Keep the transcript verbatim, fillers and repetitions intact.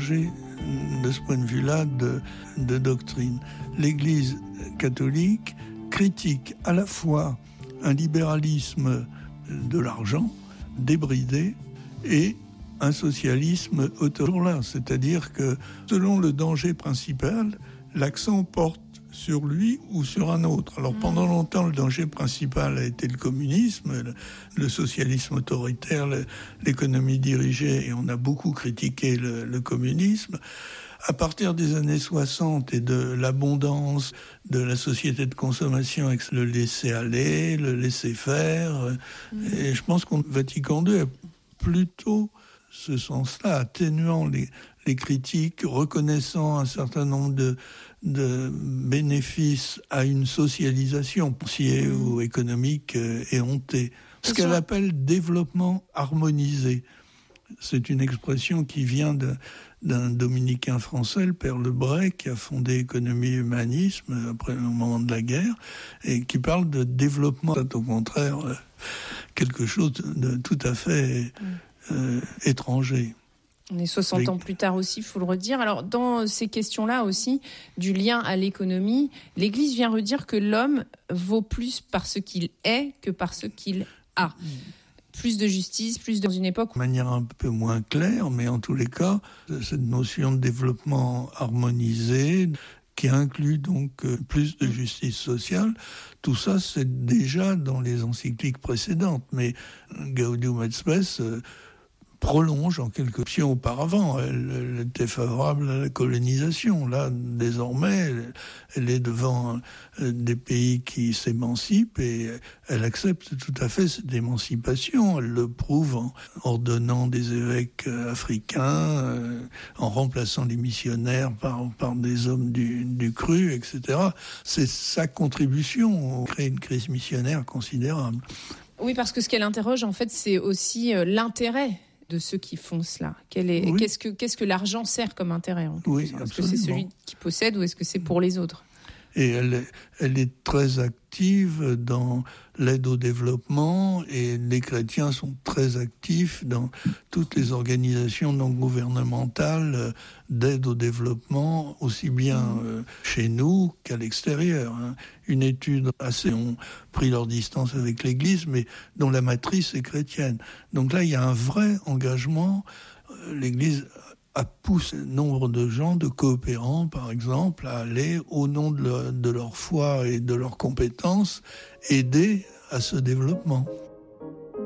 changé de ce point de vue-là de, de doctrine. L'Église catholique critique à la fois un libéralisme de l'argent débridé et un socialisme autoritaire, c'est-à-dire que selon le danger principal, l'accent porte sur lui ou sur un autre. Alors pendant longtemps, le danger principal a été le communisme, le, le socialisme autoritaire, le, l'économie dirigée, et on a beaucoup critiqué le, le communisme. À partir des années soixante et de l'abondance de la société de consommation avec le laisser-aller, le laisser-faire, mmh. et je pense que Vatican deux a plutôt ce sens-là, atténuant les, les critiques, reconnaissant un certain nombre de, de bénéfices à une socialisation financière mmh. ou économique euh, éhontée. Ce C'est qu'elle sûr. appelle développement harmonisé. C'est une expression qui vient de, d'un dominicain français, le père Lebray, qui a fondé Économie et Humanisme après le moment de la guerre, et qui parle de développement. C'est au contraire euh, quelque chose de tout à fait mmh. euh, étranger. On est soixante Les... ans plus tard aussi, il faut le redire. Alors, dans ces questions-là aussi, du lien à l'économie, l'Église vient redire que l'homme vaut plus par ce qu'il est que par ce qu'il a. Plus de justice, plus de... dans une époque... De manière un peu moins claire, mais en tous les cas, cette notion de développement harmonisé, qui inclut donc plus de justice sociale, tout ça, c'est déjà dans les encycliques précédentes. Mais Gaudium et Spes euh, prolonge en quelque option auparavant. Elle, elle était favorable à la colonisation. Là, désormais, elle, elle est devant euh, des pays qui s'émancipent et elle accepte tout à fait cette émancipation. Elle le prouve en ordonnant des évêques euh, africains, euh, en remplaçant les missionnaires par, par des hommes du, du cru, et cetera. C'est sa contribution à créer une crise missionnaire considérable. Oui, parce que ce qu'elle interroge, en fait, c'est aussi euh, l'intérêt de ceux qui font cela. Quel est, oui. qu'est-ce, que, qu'est-ce que l'argent sert comme intérêt en oui, Est-ce absolument. que c'est celui qui possède ou est-ce que c'est pour les autres ? Et elle est, elle est très active dans l'aide au développement et les chrétiens sont très actifs dans toutes les organisations non gouvernementales d'aide au développement, aussi bien euh, chez nous qu'à l'extérieur. Hein. Une étude assez ont pris leur distance avec l'Église, mais dont la matrice est chrétienne. Donc là, il y a un vrai engagement. L'Église a poussé nombre de gens, de coopérants par exemple, à aller, au nom de leur, de leur foi et de leurs compétences, aider à ce développement.